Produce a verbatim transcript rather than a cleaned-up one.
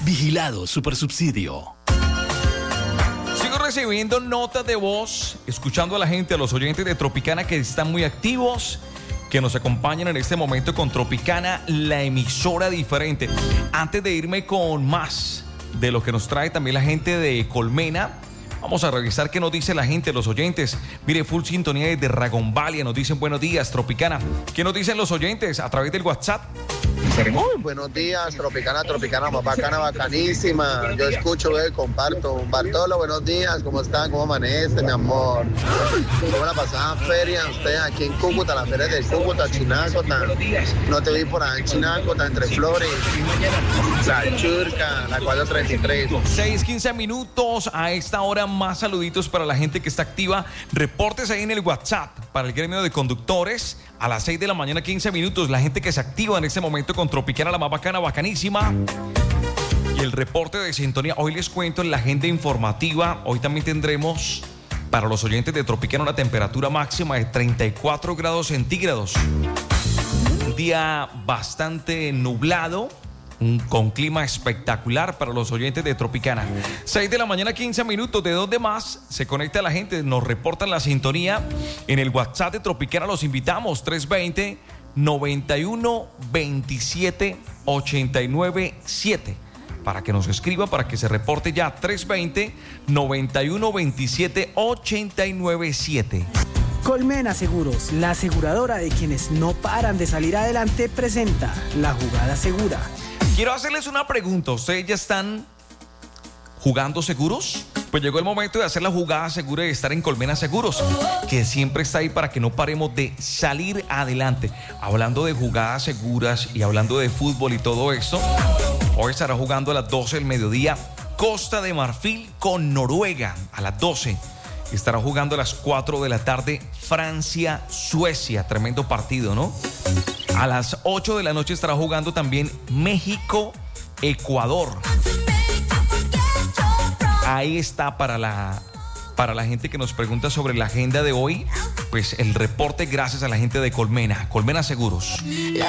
Vigilado Supersubsidio. Sigo recibiendo notas de voz, escuchando a la gente, a los oyentes de Tropicana que están muy activos, que nos acompañan en este momento con Tropicana, la emisora diferente. Antes de irme con más de lo que nos trae también la gente de Colmena, vamos a revisar qué nos dice la gente, los oyentes. Mire, full sintonía desde Ragonvalia, nos dicen buenos días, Tropicana. ¿Qué nos dicen los oyentes a través del WhatsApp? Muy buenos días, Tropicana, Tropicana, más bacana, bacanísima. Yo escucho, veo y comparto. Bartolo, buenos días, ¿cómo están? ¿Cómo amanece, mi amor? ¿Cómo la pasada feria? Usted aquí en Cúcuta, la feria de Cúcuta, Chinacota. No te vi por ahí en Chinacota, entre Flores, La Churca, la cuatro treinta y tres. seis, quince minutos a esta hora. Más saluditos para la gente que está activa. Reportes ahí en el WhatsApp para el gremio de conductores. A las seis de la mañana, quince minutos. La gente que se activa en este momento con Tropicana, la más bacana, bacanísima. Y el reporte de sintonía. Hoy les cuento en la agenda informativa. Hoy también tendremos para los oyentes de Tropicana una temperatura máxima de treinta y cuatro grados centígrados. Un día bastante nublado, con clima espectacular para los oyentes de Tropicana. seis de la mañana, quince minutos. ¿De dónde más se conecta la gente? Nos reportan la sintonía en el WhatsApp de Tropicana. Los invitamos tres veinte, noventa y uno, veintisiete, ochenta y nueve, siete para que nos escriba, para que se reporte ya. Tres veinte, noventa y uno, veintisiete, ochenta y nueve, siete. Colmena Seguros, la aseguradora de quienes no paran de salir adelante, presenta La Jugada Segura. Quiero hacerles una pregunta. ¿Ustedes ya están jugando seguros? Pues llegó el momento de hacer la jugada segura y de estar en Colmena Seguros, que siempre está ahí para que no paremos de salir adelante. Hablando de jugadas seguras y hablando de fútbol y todo esto, hoy estará jugando a las doce del mediodía Costa de Marfil con Noruega. A las doce estará jugando a las cuatro de la tarde Francia-Suecia. Tremendo partido, ¿no? A las ocho de la noche estará jugando también México-Ecuador. Ahí está para la, para la gente que nos pregunta sobre la agenda de hoy. Pues el reporte gracias a la gente de Colmena, Colmena Seguros.